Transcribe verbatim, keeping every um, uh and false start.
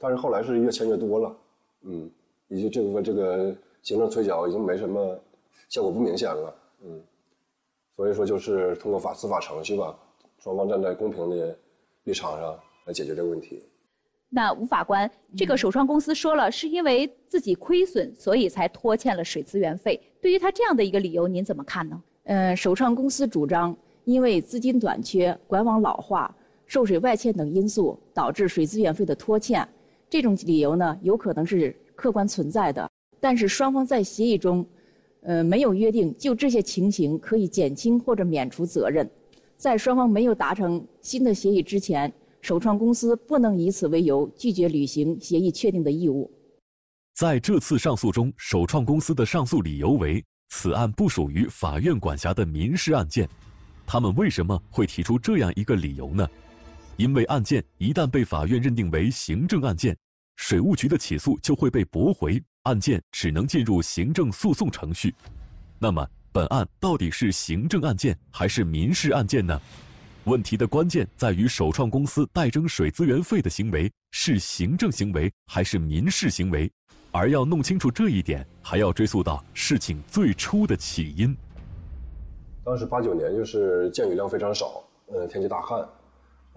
但是后来是越签越多了，嗯，也就这部分这个行政催缴已经没什么效果不明显了，嗯，所以说就是通过法司法程序吧，双方站在公平的立场上来解决这个问题。 那吴法官，这个首创公司说了，是因为自己亏损，所以才拖欠了水资源费。对于他这样的一个理由，您怎么看呢？ 呃，首创公司主张，因为资金短缺、管网老化、受水外欠等因素，导致水资源费的拖欠。这种理由呢，有可能是客观存在的。但是双方在协议中，呃，没有约定就这些情形可以减轻或者免除责任。在双方没有达成新的协议之前，首创公司不能以此为由拒绝履行协议确定的义务。 在这次上诉中，首创公司的上诉理由为此案不属于法院管辖的民事案件。他们为什么会提出这样一个理由呢？因为案件一旦被法院认定为行政案件，水务局的起诉就会被驳回，案件只能进入行政诉讼程序。那么，本案到底是行政案件还是民事案件呢？问题的关键在于首创公司代征水资源费的行为是行政行为还是民事行为，而要弄清楚这一点，还要追溯到事情最初的起因。 当时八九年就是降雨量非常少，呃，天气大旱，